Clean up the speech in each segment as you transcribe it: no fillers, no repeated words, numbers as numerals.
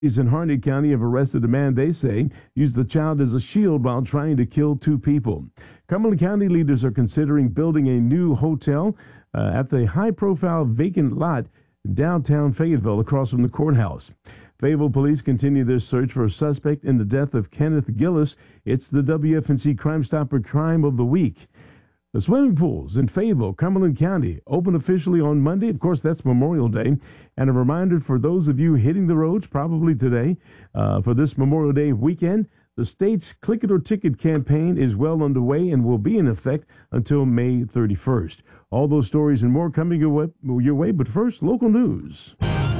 In Harney County have arrested a man they say used the child as a shield while trying to kill two people. Cumberland County leaders are considering building a new hotel at the high-profile vacant lot downtown Fayetteville across from the courthouse. Fayetteville police continue their search for a suspect in the death of Kenneth Gillis. It's the WFNC Crime Stopper Crime of the Week. The swimming pools in Fayetteville, Cumberland County, open officially on Monday. Of course, that's Memorial Day. And a reminder for those of you hitting the roads, probably today, for this Memorial Day weekend, the state's Click It or Ticket campaign is well underway and will be in effect until May 31st. All those stories and more coming your way, but first, local news.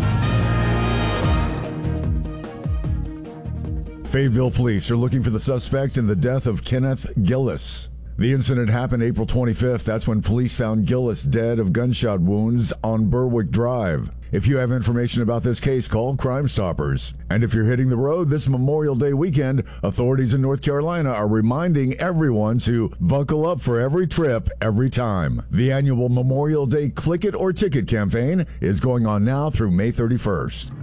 Fayetteville police are looking for the suspect in the death of Kenneth Gillis. The incident happened April 25th. That's when police found Gillis dead of gunshot wounds on Berwick Drive. If you have information about this case, call Crime Stoppers. And if you're hitting the road this Memorial Day weekend, authorities in North Carolina are reminding everyone to buckle up for every trip, every time. The annual Memorial Day Click It or Ticket campaign is going on now through May 31st.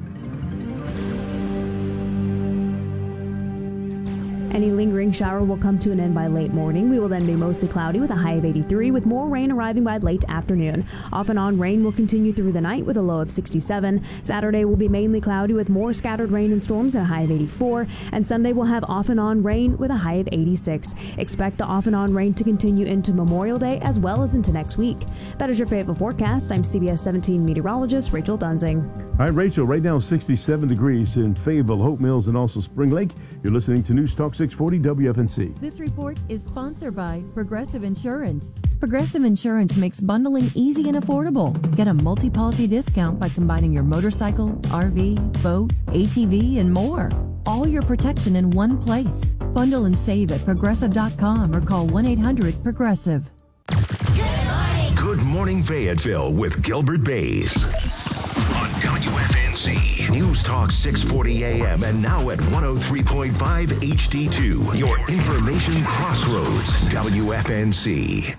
Any lingering shower will come to an end by late morning. We will then be mostly cloudy with a high of 83, with more rain arriving by late afternoon. Off and on rain will continue through the night with a low of 67. Saturday will be mainly cloudy with more scattered rain and storms at a high of 84. And Sunday will have off and on rain with a high of 86. Expect the off and on rain to continue into Memorial Day as well as into next week. That is your Fayetteville forecast. I'm CBS 17 meteorologist Rachel Dunzing. All right, Rachel, right now 67 degrees in Fayetteville, Hope Mills, and also Spring Lake. You're listening to News Talk 640 WFNC. This report is sponsored by Progressive Insurance. Progressive Insurance makes bundling easy and affordable. Get a multi-policy discount by combining your motorcycle, RV, boat, ATV, and more. All your protection in one place. Bundle and save at Progressive.com or call 1-800-PROGRESSIVE. Good morning, Fayetteville with Gilbert Bays. On WFNC. News Talk 640 AM and now at 103.5 HD2. Your information crossroads. WFNC.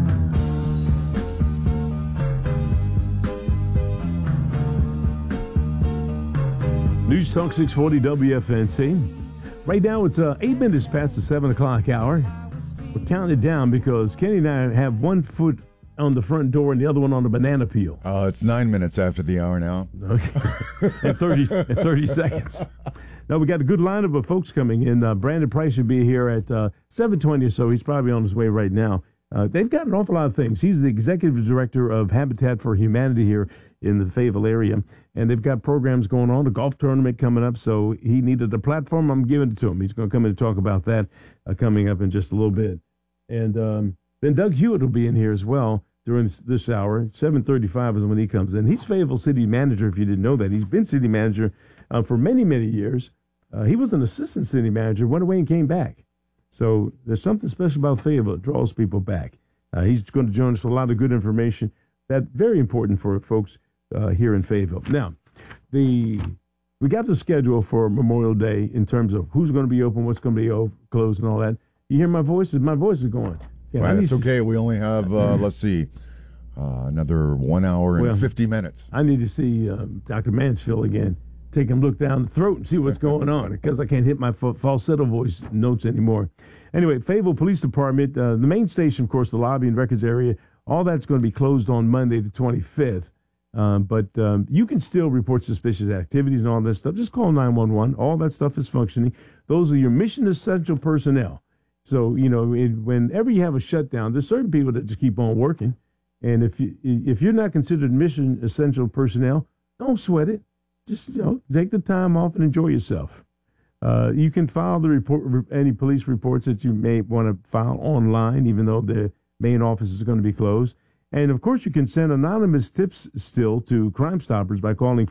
News Talk 640 WFNC. Right now it's 8 minutes past the 7 o'clock hour. We're counting it down because Kenny and I have one foot on the front door and the other one on the banana peel. It's 9 minutes after the hour now. Okay. and 30 seconds. Now, we got a good lineup of folks coming in. Brandon Price should be here at 7:20 or so. He's probably on his way right now. They've got an awful lot of things. He's the executive director of Habitat for Humanity here in the Fayetteville area, and they've got programs going on, a golf tournament coming up, so he needed a platform. I'm giving it to him. He's going to come in and talk about that coming up in just a little bit. And then Doug Hewitt will be in here as well during this hour. 7:35 is when he comes in. He's Fayetteville city manager, if you didn't know that. He's been city manager for many, many years. He was an assistant city manager, went away and came back. So there's something special about Fayetteville that draws people back. He's going to join us with a lot of good information. That's very important for folks here in Fayetteville. Now, we got the schedule for Memorial Day in terms of who's going to be open, what's going to be closed, and all that. You hear my voice? My voice is going. Yeah, well, that's okay. We only have, let's see, another 1 hour and 50 minutes. I need to see Dr. Mansfield again. Take him look down the throat and see what's going on because I can't hit my falsetto voice notes anymore. Anyway, Fayetteville Police Department, the main station, of course, the lobby and records area, all that's going to be closed on Monday the 25th. But you can still report suspicious activities and all that stuff. Just call 911. All that stuff is functioning. Those are your mission essential personnel. So, whenever you have a shutdown, there's certain people that just keep on working. And if you're not considered mission essential personnel, don't sweat it. Just, take the time off and enjoy yourself. You can file any police reports that you may want to file online, even though the main office is going to be closed. And, of course, you can send anonymous tips still to Crime Stoppers by calling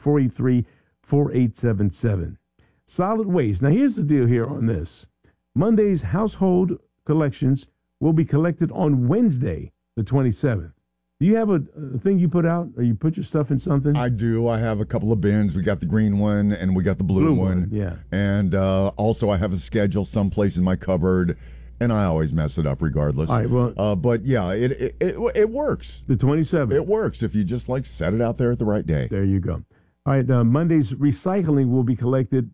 483-4877. Solid waste. Now, here's the deal here on this. Monday's household collections will be collected on Wednesday, the 27th. Do you have a thing you put out, or you put your stuff in something? I do. I have a couple of bins. We got the green one, and we got the blue one. Yeah. And also I have a schedule someplace in my cupboard, and I always mess it up regardless. All right, well, but, yeah, it works. The 27th. It works if you just, set it out there at the right day. There you go. All right, Monday's recycling will be collected